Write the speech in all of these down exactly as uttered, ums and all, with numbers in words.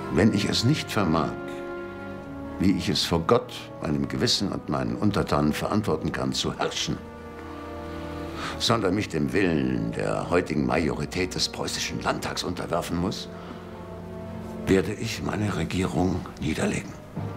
Wenn ich es nicht vermag, wie ich es vor Gott, meinem Gewissen und meinen Untertanen verantworten kann, zu herrschen, sondern mich dem Willen der heutigen Majorität des preußischen Landtags unterwerfen muss, werde ich meine Regierung niederlegen.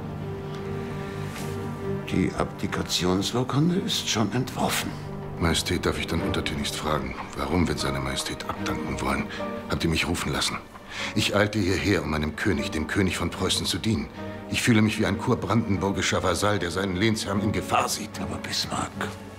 Die Abdikationsurkunde ist schon entworfen. Majestät, darf ich dann untertänigst fragen, warum wird seine Majestät abdanken wollen? Habt ihr mich rufen lassen? Ich eilte hierher, um meinem König, dem König von Preußen, zu dienen. Ich fühle mich wie ein kurbrandenburgischer Vasall, der seinen Lehnsherrn in Gefahr sieht. Aber Bismarck,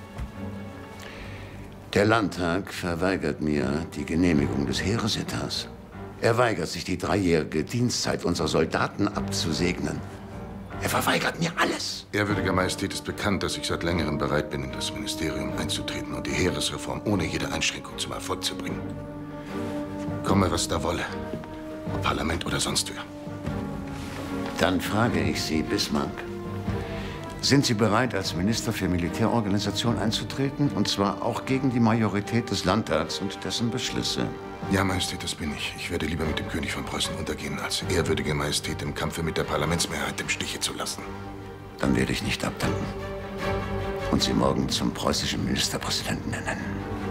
der Landtag verweigert mir die Genehmigung des Heeresetats. Er weigert sich, die dreijährige Dienstzeit unserer Soldaten abzusegnen. Er verweigert mir alles. Ehrwürdige Majestät, ist bekannt, dass ich seit längerem bereit bin, in das Ministerium einzutreten und die Heeresreform ohne jede Einschränkung zum Erfolg zu bringen. Komme, was da wolle. Ob Parlament oder sonst wer. Dann frage ich Sie, Bismarck, sind Sie bereit, als Minister für Militärorganisation einzutreten? Und zwar auch gegen die Majorität des Landtags und dessen Beschlüsse? Ja, Majestät, das bin ich. Ich werde lieber mit dem König von Preußen untergehen, als ehrwürdige Majestät im Kampfe mit der Parlamentsmehrheit im Stiche zu lassen. Dann werde ich nicht abdanken und Sie morgen zum preußischen Ministerpräsidenten ernennen.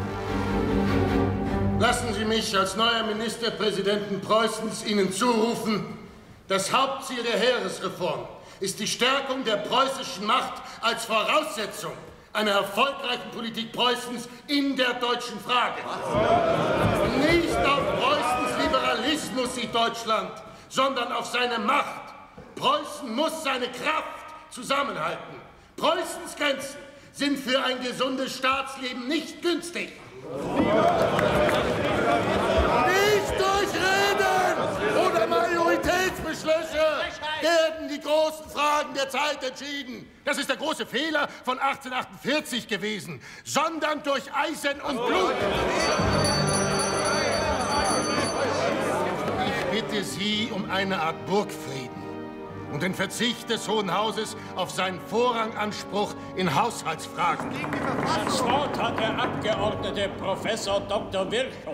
Lassen Sie mich als neuer Ministerpräsidenten Preußens Ihnen zurufen, das Hauptziel der Heeresreform ist die Stärkung der preußischen Macht als Voraussetzung einer erfolgreichen Politik Preußens in der deutschen Frage. Nicht auf Preußens Liberalismus sieht Deutschland, sondern auf seine Macht. Preußen muss seine Kraft zusammenhalten. Preußens Grenzen sind für ein gesundes Staatsleben nicht günstig. Nicht durch Reden oder Majoritätsbeschlüsse werden die großen Fragen der Zeit entschieden. Das ist der große Fehler von achtzehnhundertachtundvierzig gewesen, sondern durch Eisen und Blut. Ich bitte Sie um eine Art Burgfrieden und den Verzicht des Hohen Hauses auf seinen Vorranganspruch in Haushaltsfragen. Das Wort hat der Abgeordnete Professor Doktor Virchow.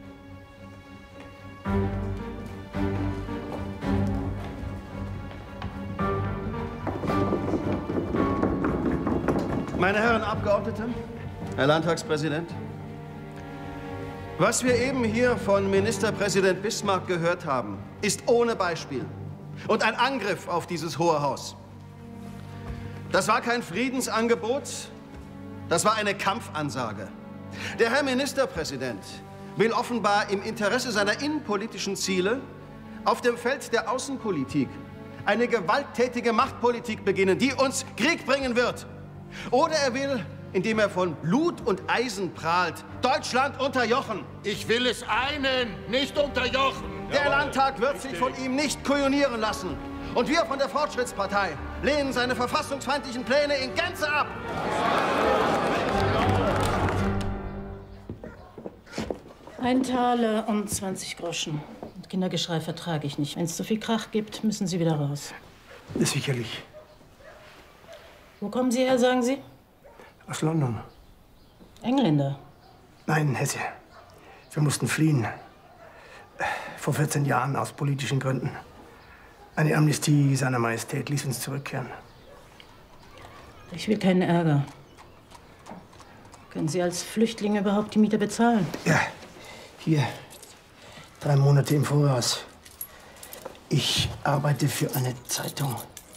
Meine Herren Abgeordneten, Herr Landtagspräsident, was wir eben hier von Ministerpräsident Bismarck gehört haben, ist ohne Beispiel und ein Angriff auf dieses Hohe Haus. Das war kein Friedensangebot, das war eine Kampfansage. Der Herr Ministerpräsident will offenbar im Interesse seiner innenpolitischen Ziele auf dem Feld der Außenpolitik eine gewalttätige Machtpolitik beginnen, die uns Krieg bringen wird. Oder er will, indem er von Blut und Eisen prahlt, Deutschland unterjochen. Ich will es einen, nicht unterjochen. Der Landtag wird sich von ihm nicht kujonieren lassen. Und wir von der Fortschrittspartei lehnen seine verfassungsfeindlichen Pläne in Gänze ab. Ein Taler und zwanzig Groschen. Und Kindergeschrei vertrage ich nicht. Wenn es zu viel Krach gibt, müssen Sie wieder raus. Sicherlich. Wo kommen Sie her, sagen Sie? Aus London. Engländer? Nein, Hesse. Wir mussten fliehen. Vor vierzehn Jahren aus politischen Gründen. Eine Amnestie seiner Majestät ließ uns zurückkehren. Ich will keinen Ärger. Können Sie als Flüchtling überhaupt die Miete bezahlen? Ja, hier. Drei Monate im Voraus. Ich arbeite für eine Zeitung.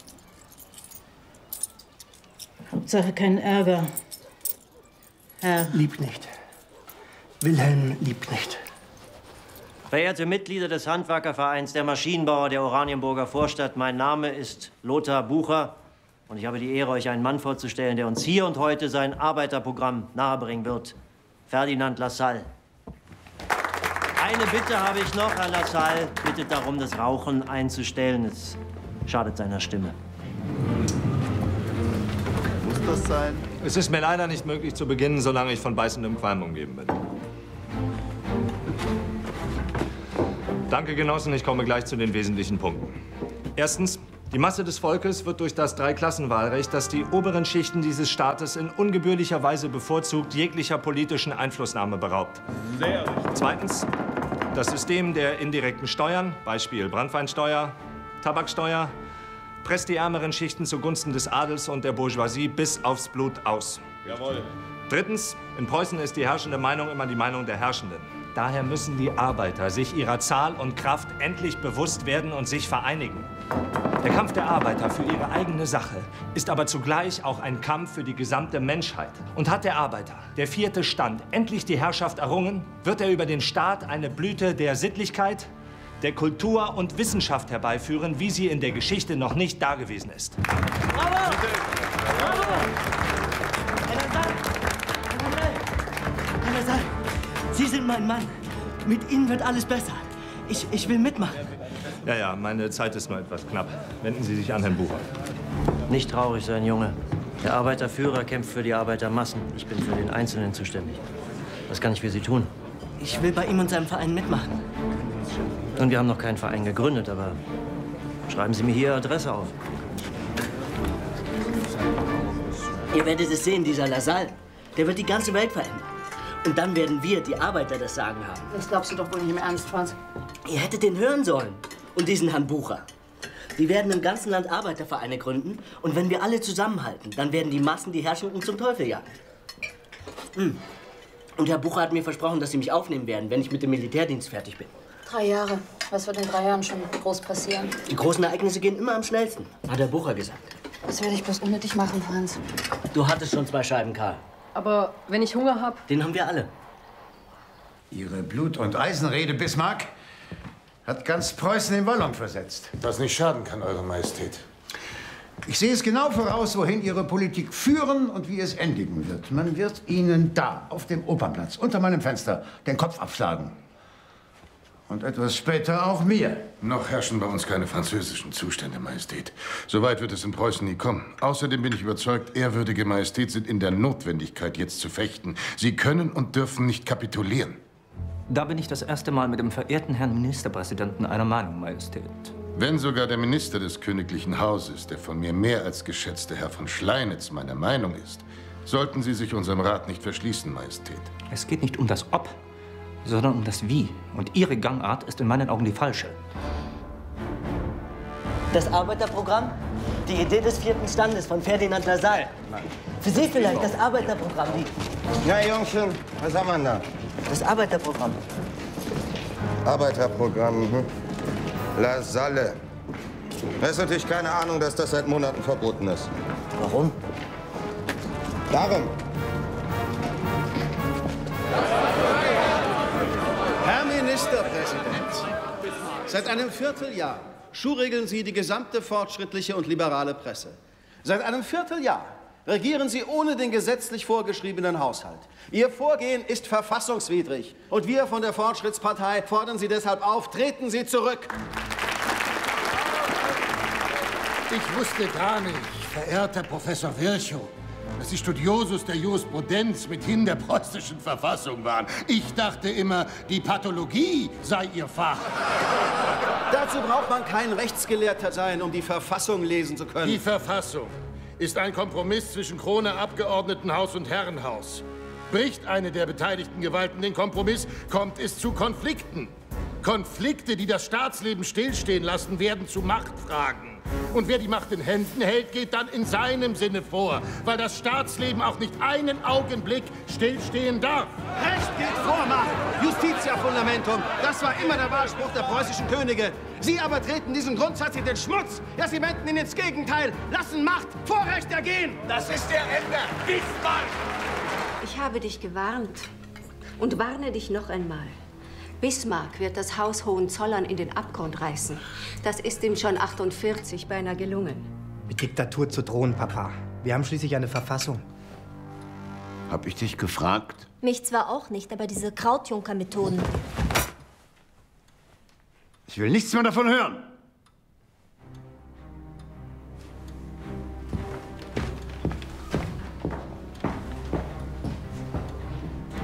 Hauptsache keinen Ärger. Herr. Liebt nicht. Wilhelm liebt nicht. Verehrte Mitglieder des Handwerkervereins der Maschinenbauer der Oranienburger Vorstadt, mein Name ist Lothar Bucher und ich habe die Ehre, euch einen Mann vorzustellen, der uns hier und heute sein Arbeiterprogramm nahebringen wird. Ferdinand Lassalle. Eine Bitte habe ich noch, Herr Lassalle. Bittet darum, das Rauchen einzustellen. Es schadet seiner Stimme. Muss das sein? Es ist mir leider nicht möglich zu beginnen, solange ich von beißendem Qualm umgeben bin. Danke, Genossen. Ich komme gleich zu den wesentlichen Punkten. Erstens, die Masse des Volkes wird durch das Dreiklassenwahlrecht, das die oberen Schichten dieses Staates in ungebührlicher Weise bevorzugt, jeglicher politischen Einflussnahme beraubt. Sehr richtig. Zweitens, Das System der indirekten Steuern, Beispiel Branntweinsteuer, Tabaksteuer, presst die ärmeren Schichten zugunsten des Adels und der Bourgeoisie bis aufs Blut aus. Jawohl. Drittens, in Preußen ist die herrschende Meinung immer die Meinung der Herrschenden. Daher müssen die Arbeiter sich ihrer Zahl und Kraft endlich bewusst werden und sich vereinigen. Der Kampf der Arbeiter für ihre eigene Sache ist aber zugleich auch ein Kampf für die gesamte Menschheit. Und hat der Arbeiter, der vierte Stand, endlich die Herrschaft errungen, wird er über den Staat eine Blüte der Sittlichkeit, der Kultur und Wissenschaft herbeiführen, wie sie in der Geschichte noch nicht dagewesen ist. Bravo! Bravo! Herr Lassalle! Herr Lassalle! Sie sind mein Mann. Mit Ihnen wird alles besser. Ich, ich will mitmachen. Ja, ja, meine Zeit ist nur etwas knapp. Wenden Sie sich an Herrn Bucher. Nicht traurig sein, Junge. Der Arbeiterführer kämpft für die Arbeitermassen. Ich bin für den Einzelnen zuständig. Was kann ich für Sie tun? Ich will bei ihm und seinem Verein mitmachen. Und wir haben noch keinen Verein gegründet, aber schreiben Sie mir hier Ihre Adresse auf. Ihr werdet es sehen, dieser Lassalle. Der wird die ganze Welt verändern. Und dann werden wir, die Arbeiter, das Sagen haben. Das glaubst du doch wohl nicht im Ernst, Franz. Ihr hättet den hören sollen. Und diesen Herrn Bucher. Die werden im ganzen Land Arbeitervereine gründen. Und wenn wir alle zusammenhalten, dann werden die Massen die Herrschenden zum Teufel jagen. Hm. Und Herr Bucher hat mir versprochen, dass Sie mich aufnehmen werden, wenn ich mit dem Militärdienst fertig bin. Drei Jahre. Was wird in drei Jahren schon groß passieren? Die großen Ereignisse gehen immer am schnellsten, hat Herr Bucher gesagt. Das werde ich bloß unnötig machen, Franz. Du hattest schon zwei Scheiben, Karl. Aber wenn ich Hunger habe... Den haben wir alle. Ihre Blut- und Eisenrede, Bismarck, hat ganz Preußen in Wallung versetzt. Was nicht schaden kann, Eure Majestät. Ich sehe es genau voraus, wohin Ihre Politik führen und wie es endigen wird. Man wird Ihnen da, auf dem Opernplatz, unter meinem Fenster, den Kopf abschlagen. Und etwas später auch mir. Noch herrschen bei uns keine französischen Zustände, Majestät. Soweit wird es in Preußen nie kommen. Außerdem bin ich überzeugt, ehrwürdige Majestät sind in der Notwendigkeit, jetzt zu fechten. Sie können und dürfen nicht kapitulieren. Da bin ich das erste Mal mit dem verehrten Herrn Ministerpräsidenten einer Meinung, Majestät. Wenn sogar der Minister des königlichen Hauses, der von mir mehr als geschätzte Herr von Schleinitz, meiner Meinung ist, sollten Sie sich unserem Rat nicht verschließen, Majestät. Es geht nicht um das Ob, sondern um das Wie. Und Ihre Gangart ist in meinen Augen die falsche. Das Arbeiterprogramm? Die Idee des vierten Standes von Ferdinand Lassalle. Für Sie vielleicht das Arbeiterprogramm, die... Ja, Jungchen, was haben wir da? Das Arbeiterprogramm. Arbeiterprogramm, hm? Lassalle. Du hast natürlich keine Ahnung, dass das seit Monaten verboten ist. Warum? Darum. Herr Ministerpräsident, seit einem Vierteljahr schuhregeln Sie die gesamte fortschrittliche und liberale Presse. Seit einem Vierteljahr regieren Sie ohne den gesetzlich vorgeschriebenen Haushalt. Ihr Vorgehen ist verfassungswidrig. Und wir von der Fortschrittspartei fordern Sie deshalb auf, treten Sie zurück. Ich wusste gar nicht, verehrter Professor Virchow, dass Sie Studiosus der Jurisprudenz mithin der preußischen Verfassung waren. Ich dachte immer, die Pathologie sei Ihr Fach. Dazu braucht man kein Rechtsgelehrter sein, um die Verfassung lesen zu können. Die Verfassung ist ein Kompromiss zwischen Krone, Abgeordnetenhaus und Herrenhaus. Bricht eine der beteiligten Gewalten den Kompromiss, kommt es zu Konflikten. Konflikte, die das Staatsleben stillstehen lassen, werden zu Machtfragen. Und wer die Macht in Händen hält, geht dann in seinem Sinne vor, weil das Staatsleben auch nicht einen Augenblick stillstehen darf. Recht geht vor Macht, Justitia Fundamentum. Das war immer der Wahlspruch der preußischen Könige. Sie aber treten diesen Grundsatz in den Schmutz. Ja, Sie wenden ihn ins Gegenteil, lassen Macht vor Recht ergehen. Das ist der Ende. Bismarck! Ich habe dich gewarnt und warne dich noch einmal. Bismarck wird das Haus Hohenzollern in den Abgrund reißen. Das ist ihm schon achtundvierzig beinahe gelungen. Mit Diktatur zu drohen, Papa. Wir haben schließlich eine Verfassung. Hab ich dich gefragt? Mich zwar auch nicht, aber diese Krautjunker-Methoden. Ich will nichts mehr davon hören.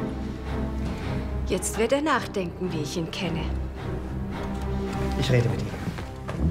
Jetzt wird er nachdenken, wie ich ihn kenne. Ich rede mit ihm.